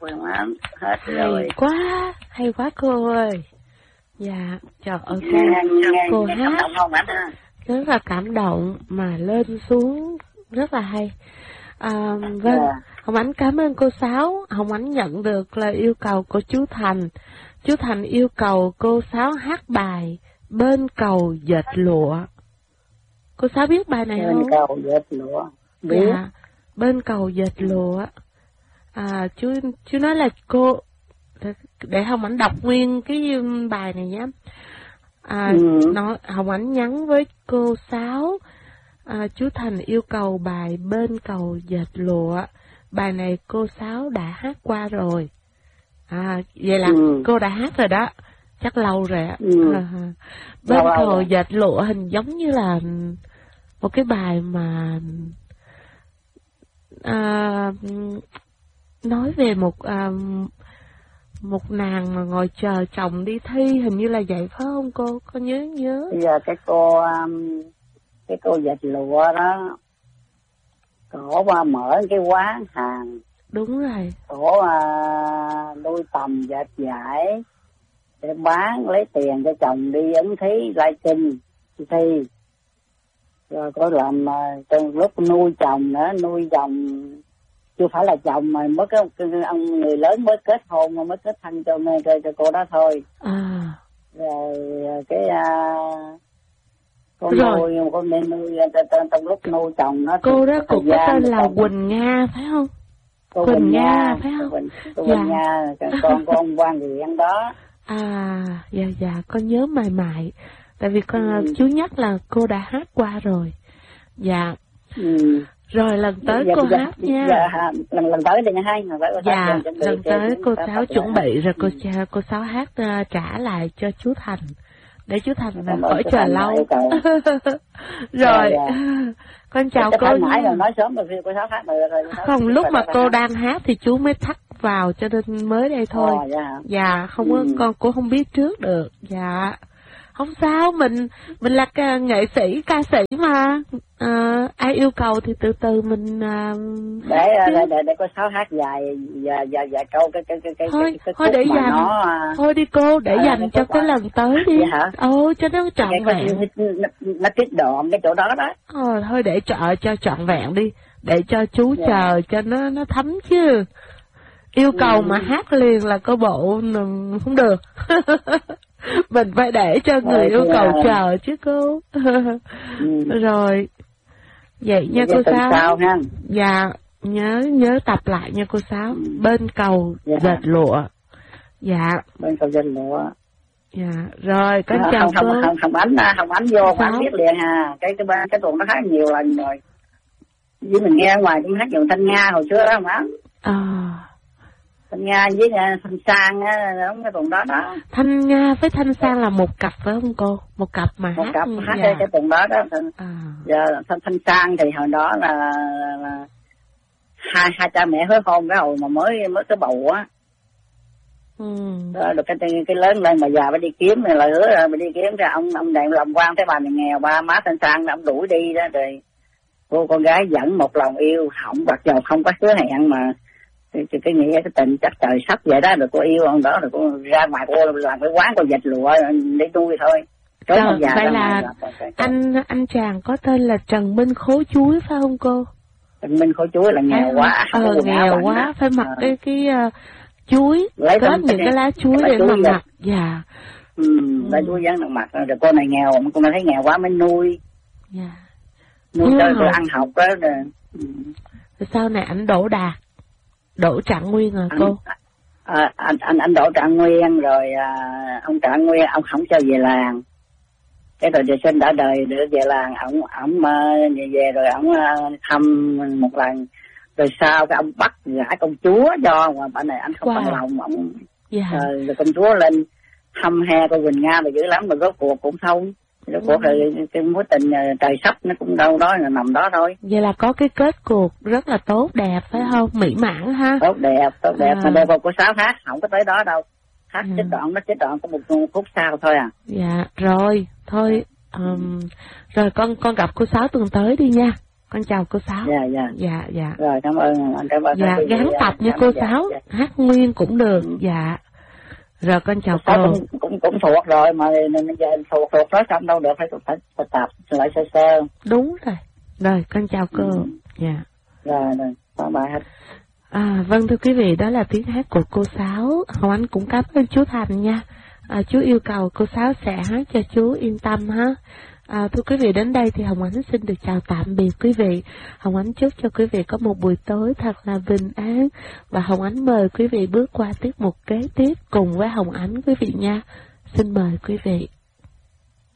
Phương Ánh. Hết hay rồi. Hay quá cô ơi. Dạ, trời ơi cô hát cảm động không Ánh ha? rất là cảm động mà lên xuống rất là hay. Vâng, Hồng Ánh cảm ơn cô Sáu. Hồng Ánh nhận được là yêu cầu của chú Thành. Chú Thành yêu cầu cô Sáu hát bài Bên cầu dệt lụa. Cô Sáu biết bài này không? Bên cầu dệt lụa. Biết. Dạ, Bên cầu dệt lụa. Chú nói là cô, để Hồng Ánh đọc nguyên cái bài này nhé. Hồng Ánh nhắn với cô Sáu, chú Thành yêu cầu bài Bên cầu dệt lụa. Bài này cô Sáu đã hát qua rồi. Vậy là cô đã hát rồi đó, chắc lâu rồi ạ. Bên cầu dệt lụa hình giống như là một cái bài mà nói về một nàng mà ngồi chờ chồng đi thi, hình như là vậy phải không cô? Có nhớ? Bây giờ cái cô dệt lụa đó, cổ mở cái quán hàng. Đúng rồi. Cổ nuôi tầm dệt vải để bán lấy tiền cho chồng đi ấn thí lai kinh thi. Rồi có làm trong lúc nuôi chồng nữa, nuôi chồng chưa phải là chồng mà mới cái ông người lớn mới kết hôn mà mới kết thân cho cô đó thôi. Rồi cái con nuôi trong lúc nuôi chồng nó. Cô đó cũng có tên là Quỳnh Nga phải không? Cô Quỳnh Nga phải không? Cô Quỳnh Nga, con của ông Quan Viện đó. Dạ, con nhớ mày. Tại vì chú nhắc là cô đã hát qua rồi. Dạ. Rồi lần tới cô hát nha. Lần tới đi nha hai. Dạ, lần tới cô Sáu chuẩn bị rồi cô Sáu hát trả lại cho chú Thành. Để chú Thành khỏi chờ lâu. Rồi, con chào cô nha. Nói sớm rồi cô Sáu hát rồi. Không, lúc mà cô đang hát thì chú mới thắt vào cho nên mới đây thôi. Dạ, không có, con cũng không biết trước được. Dạ. Không sao, mình là nghệ sĩ, ca sĩ mà. Ai yêu cầu thì từ từ mình để cô Sáu hát dài câu cái thôi để dành thôi đi cô, để dành cho cái lần tới đi. Cho nó trọn vẹn. Nó tiết đoạn cái chỗ đó đó. Thôi để cho trọn vẹn đi, để cho chú chờ cho nó thấm chứ. Yêu cầu mà hát liền là cô bộ không được. Mình phải để cho người yêu cầu chờ chứ cô. Rồi. Vậy nha cô Sáu. Dạ, nhớ tập lại nha cô Sáu. Bên cầu dệt lụa. Dạ. Bên cầu dệt lụa. Dạ, rồi con chào cô. Hồng Ánh vô Ánh biết liền ha. Cái tuần nó hát nhiều lần rồi. Với mình nghe ngoài cũng hát nhiều Thanh Nga hồi xưa đó Hồng Ánh. Thanh Nga với Thanh Sang á, đúng cái tuần đó đó. Thanh Nga với Thanh Sang là một cặp phải không cô? Một cặp mà một cặp hát cái tuần đó đó. Giờ Thanh Sang thì hồi đó là hai cha mẹ hứa hôn cái hồi mà mới cái bầu á. Rồi cái lớn lên mà già phải đi kiếm này, lời hứa rồi mà đi kiếm ra ông này làm quan thấy bà này nghèo, ba má Thanh Sang ông đuổi đi đó, rồi cô con gái dẫn một lòng yêu hỏng bạc dầu không có hứa hẹn mà cái nghĩa cái tình chắc trời sắp vậy đó, rồi cô yêu ông đó rồi cô ra ngoài cô làm cái quán cô dệt lụa để nuôi thôi. Vậy là anh chàng có tên là Trần Minh Khố Chuối phải không cô? Trần Minh Khố Chuối là nghèo quá. Nghèo quá phải mặc cái chuối, kết những cái lá chuối để mà mặc. Dạ. Lá chuối dán mặt rồi cô này nghèo, cô này thấy nghèo quá mới nuôi. Dạ. Nuôi cho ăn học đó rồi. Rồi sau này anh Đỗ Trạng Nguyên à cô? Anh Đỗ Trạng Nguyên rồi ông Trạng Nguyên ông không cho về làng. Cái rồi Địa Sinh đã đời được về làng, ổng về rồi ổng thăm một lần. Rồi sau cái ông bắt gả công chúa cho mà bạn này anh không bằng lòng ổng. Rồi công chúa lên thăm he cô Quỳnh Nga mà dữ lắm mà rốt cuộc cũng thôi. Rốt cuộc rồi cái mối tình trời sắp nó cũng đâu đó là nằm đó thôi. Vậy là có cái kết cuộc rất là tốt đẹp phải không? Mỹ mãn ha. Tốt đẹp mà đây cô Sáu hát không có tới đó đâu. Hát chết đoạn có một phút sau thôi à. Dạ rồi thôi rồi con gặp cô Sáu tuần tới đi nha. Con chào cô Sáu. Dạ. Rồi cảm ơn anh, cảm ơn. Dạ, gắn tập như cô Sáu, hát nguyên cũng được. Dạ. Rồi con chào cô. Cũng thuộc rồi mà giờ thuộc nói xong đâu được, phải tập lại sơ. Đúng rồi. Rồi con chào cô. Dạ. Rồi, có bài hết. Vâng thưa quý vị, đó là tiếng hát của cô Sáu. Hồng Ánh cũng cảm ơn chú Thành nha. Chú yêu cầu cô Sáu sẽ hát cho chú yên tâm ha. Thưa quý vị, đến đây thì Hồng Ánh xin được chào tạm biệt quý vị. Hồng Ánh chúc cho quý vị có một buổi tối thật là bình an. Và Hồng Ánh mời quý vị bước qua tiết mục kế tiếp cùng với Hồng Ánh quý vị nha. Xin mời quý vị.